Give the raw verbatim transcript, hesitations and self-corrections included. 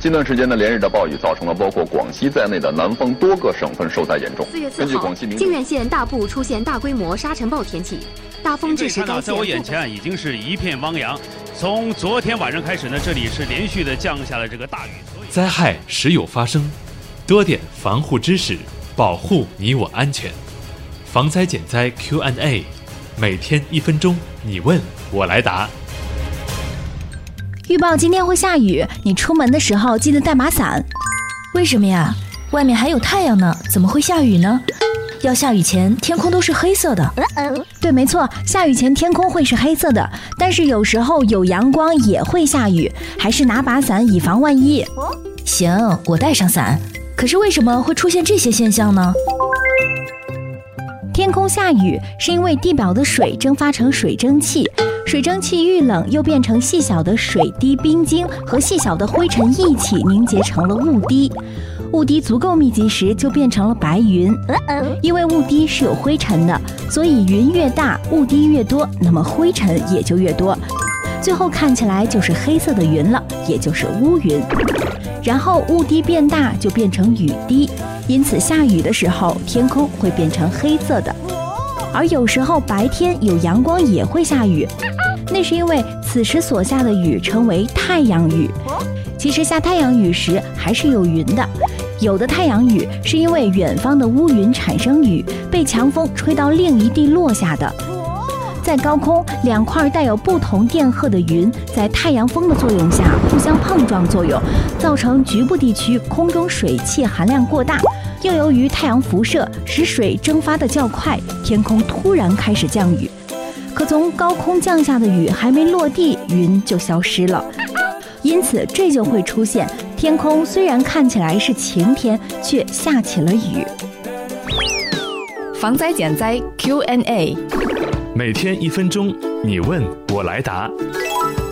近段时间的连日的暴雨，造成了包括广西在内的南方多个省份受灾严重。 四月四号，靖远县大部出现大规模沙尘暴天气，大风致使该县。 在我眼前已经是一片汪洋。从昨天晚上开始呢，这里是连续的降下了这个大雨。 灾害时有发生，多点防护知识，保护你我安全。防灾减灾 Q and A， 每天一分钟，你问我来答。 预报今天会下雨，你出门的时候记得带把伞。 为什么呀？外面还有太阳呢，怎么会下雨呢？要下雨前天空都是黑色的。 对，没错，下雨前天空会是黑色的，但是有时候有阳光也会下雨，还是拿把伞以防万一。 行，我带上伞。可是为什么会出现这些现象呢？ 天空下雨是因为地表的水蒸发成水蒸气，水蒸气遇冷又变成细小的水滴冰晶和细小的灰尘一起凝结成了雾滴，雾滴足够密集时就变成了白云。因为雾滴是有灰尘的，所以云越大雾滴越多，那么灰尘也就越多，最后看起来就是黑色的云了，也就是乌云。然后雾滴变大就变成雨滴，因此下雨的时候天空会变成黑色的。而有时候白天有阳光也会下雨，那是因为此时所下的雨称为太阳雨。其实下太阳雨时还是有云的，有的太阳雨是因为远方的乌云产生雨，被强风吹到另一地落下的。在高空，两块带有不同电荷的云在太阳风的作用下互相碰撞作用，造成局部地区空中水汽含量过大，又由于太阳辐射使水蒸发的较快，天空突然开始降雨。可从高空降下的雨还没落地，云就消失了，因此这就会出现天空虽然看起来是晴天，却下起了雨。 防灾减灾 Q and A， 每天一分钟，你问我来答。